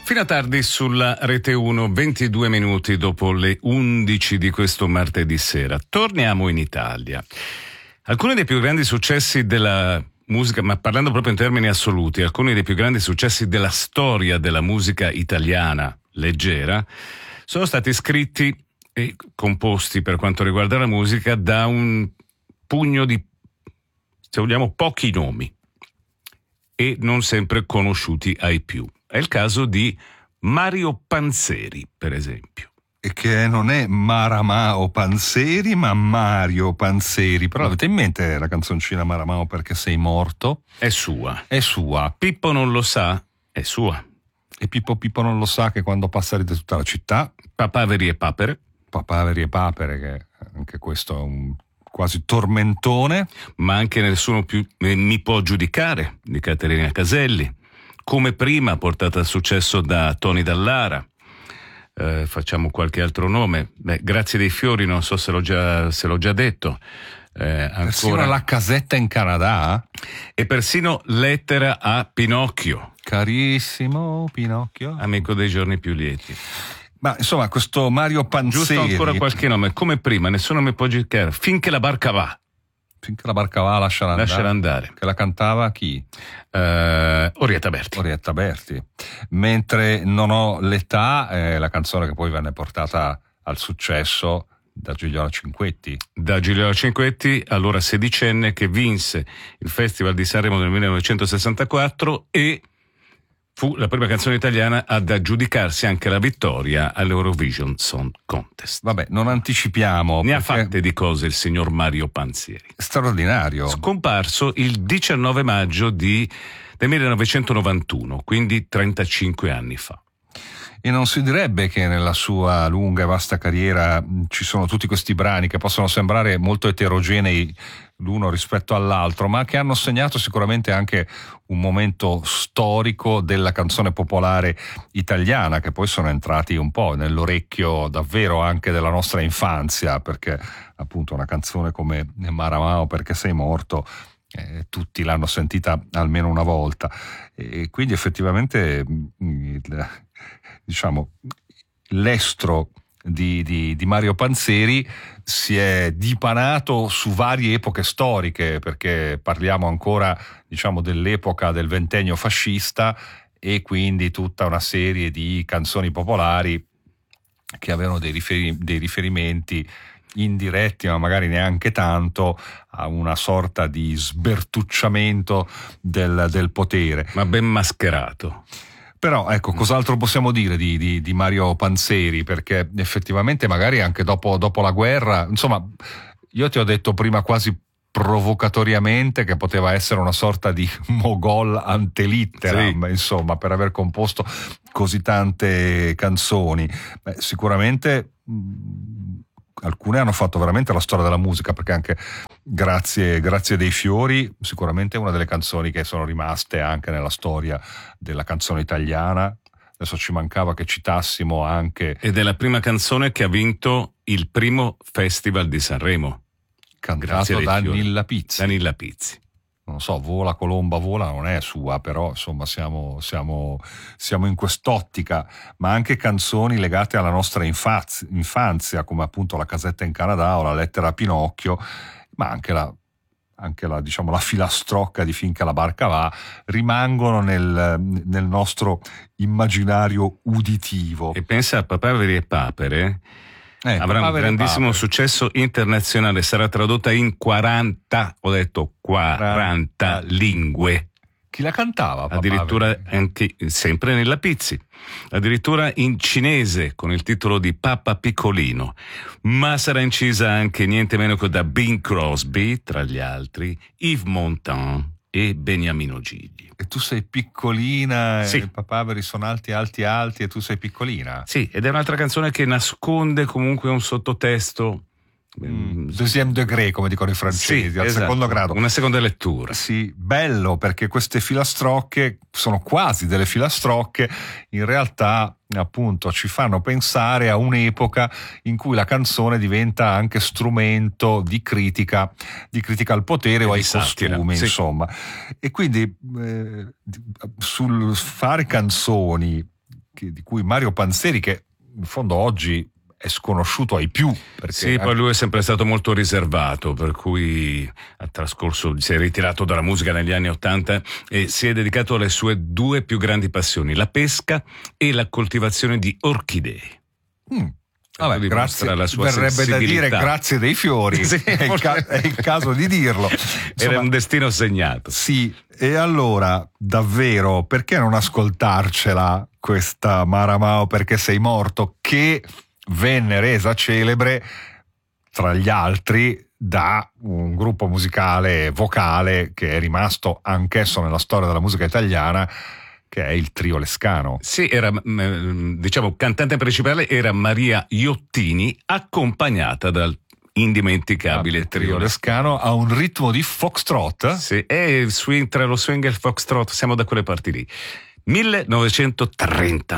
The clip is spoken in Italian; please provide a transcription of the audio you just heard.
Fino a tardi sulla Rete 1, 22 minuti dopo le 11 di questo martedì sera. Torniamo in Italia. Alcuni dei più grandi successi della musica, ma parlando proprio in termini assoluti, alcuni dei più grandi successi della storia della musica italiana leggera sono stati scritti e composti, per quanto riguarda la musica, da un pugno di, se vogliamo, pochi nomi e non sempre conosciuti ai più. È il caso di Mario Panzeri, per esempio. E che non è Maramao Panzeri, ma Mario Panzeri. Però avete in mente la canzoncina Maramao perché sei morto? È sua. È sua. Pippo non lo sa, è sua. E Pippo non lo sa che quando passerete tutta la città. Papaveri e papere. Papaveri e papere, che anche questo è un quasi tormentone. Ma anche Nessuno più mi può giudicare, di Caterina Caselli. Come prima, portata al successo da Tony Dallara. Facciamo qualche altro nome. Grazie dei fiori, non so se l'ho già detto. Persino La casetta in Canada. E persino Lettera a Pinocchio. Carissimo Pinocchio. Amico dei giorni più lieti. Ma insomma, questo Mario Panzeri. Giusto ancora qualche nome. Come prima, Nessuno mi può giudicare. Finché la barca va. Finché la barca va, lasciala andare. Che la cantava chi? Orietta Berti. Orietta Berti. Mentre Non ho l'età, la canzone che poi venne portata al successo da Gigliola Cinquetti. Da Gigliola Cinquetti, allora sedicenne, che vinse il Festival di Sanremo nel 1964 e fu la prima canzone italiana ad aggiudicarsi anche la vittoria all'Eurovision Song Contest. Vabbè, non anticipiamo. Ne ha fatte di cose il signor Mario Panzeri. Straordinario. Scomparso il 19 maggio del 1991, quindi 35 anni fa. E non si direbbe che nella sua lunga e vasta carriera ci sono tutti questi brani che possono sembrare molto eterogenei l'uno rispetto all'altro, ma che hanno segnato sicuramente anche un momento storico della canzone popolare italiana, che poi sono entrati un po' nell'orecchio davvero anche della nostra infanzia, perché appunto una canzone come Maramao perché sei morto, tutti l'hanno sentita almeno una volta, e quindi effettivamente l'estro di Mario Panzeri si è dipanato su varie epoche storiche, perché parliamo ancora dell'epoca del ventennio fascista, e quindi tutta una serie di canzoni popolari che avevano dei riferimenti indiretti, ma magari neanche tanto, a una sorta di sbertucciamento del potere. Ma ben mascherato. Però ecco, cos'altro possiamo dire di Mario Panzeri? Perché effettivamente magari anche dopo la guerra, insomma, io ti ho detto prima quasi provocatoriamente che poteva essere una sorta di mogol ante litteram, sì, insomma, per aver composto così tante canzoni. Sicuramente alcune hanno fatto veramente la storia della musica, perché anche Grazie dei fiori sicuramente è una delle canzoni che sono rimaste anche nella storia della canzone italiana. Adesso ci mancava che citassimo anche... Ed è la prima canzone che ha vinto il primo Festival di Sanremo. Cantato da Nilla Pizzi. Non so, Vola Colomba Vola non è sua, però insomma siamo in quest'ottica, ma anche canzoni legate alla nostra infanzia, come appunto La casetta in Canada o La lettera a Pinocchio, ma anche la filastrocca di Finché la barca va, rimangono nel nostro immaginario uditivo. E pensa a Papaveri e papere, avrà un grandissimo successo internazionale, sarà tradotta in 40 lingue. Chi la cantava? Addirittura anche sempre Nilla Pizzi, addirittura in cinese con il titolo di Pappa Piccolino, ma sarà incisa anche niente meno che da Bing Crosby, tra gli altri Yves Montand e Beniamino Gigli. E tu sei piccolina, sì. E i papaveri sono alti e tu sei piccolina. Sì, ed è un'altra canzone che nasconde comunque un sottotesto. Deuxième degré, come dicono i francesi, sì, al esatto, secondo grado. Una seconda lettura. Sì, bello, perché queste filastrocche sono quasi delle filastrocche, in realtà appunto ci fanno pensare a un'epoca in cui la canzone diventa anche strumento di critica al potere o ai costumi, sì, insomma. E quindi sul fare canzoni di cui Mario Panzeri, che in fondo oggi è sconosciuto ai più. Sì, poi lui è sempre stato molto riservato, per cui si è ritirato dalla musica negli anni '80 e si è dedicato alle sue due più grandi passioni, la pesca e la coltivazione di orchidee. Vabbè, grazie, la sua verrebbe da dire grazie dei fiori, sì, è il caso di dirlo. Insomma, era un destino segnato. Sì, e allora davvero perché non ascoltarcela questa Maramao perché sei morto, che venne resa celebre tra gli altri da un gruppo musicale vocale che è rimasto anch'esso nella storia della musica italiana, che è il Trio Lescano. Sì, era, diciamo, cantante principale era Maria Iottini, accompagnata dal indimenticabile Trio Lescano a un ritmo di foxtrot. Sì, e tra lo swing e il foxtrot siamo da quelle parti lì. 1930